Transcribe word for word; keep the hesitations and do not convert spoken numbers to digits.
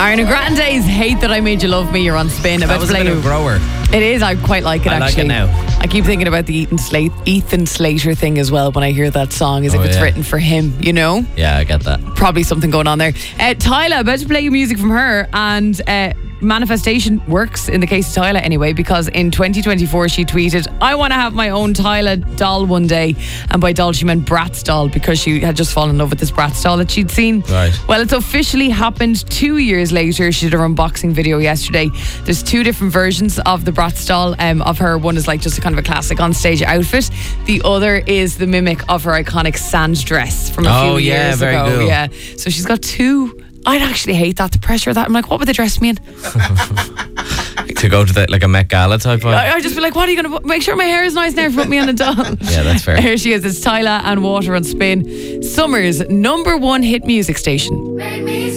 Ariana Grande's Hate That I Made You Love Me, you're on Spin. That About was to a play bit of a grower. It is, I quite like it I like actually. it now. I keep thinking about the Ethan, Slate, Ethan Slater thing as well when I hear that song, as Oh, if it's yeah. written for him, you know? Yeah, I get that. Probably something going on there. Uh, Tyla, about to play you music from her, and uh, manifestation works in the case of Tyla anyway, because in twenty twenty-four she tweeted, I want to have my own Tyla doll one day. And by doll she meant Bratz doll, because she had just fallen in love with this Bratz doll that she'd seen. Right. Well, it's officially happened two years later. She did her unboxing video yesterday. There's two different versions of the Bratz doll um, of her. One is like just a kind of a classic on stage outfit. The other is the mimic of her iconic sand dress from a Oh, few yeah, years very ago. cool. Yeah. So she's got two. I'd actually hate that, the pressure of that. I'm like, what would they dress me in? To go to the, like a Met Gala type of. I, I'd just be like, what are you going to make sure my hair is nice now if you put me on a doll? Yeah, that's fair. Here she is. It's Tyla and Water on Spin. Summer's number one hit music station.